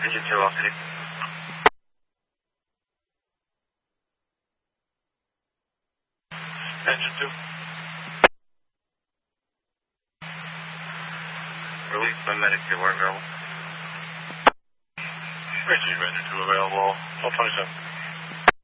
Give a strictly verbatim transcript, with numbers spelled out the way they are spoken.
Engine two, Velocity. Engine two. Release by medic, you are available. Engine two available, twelve twenty-seven.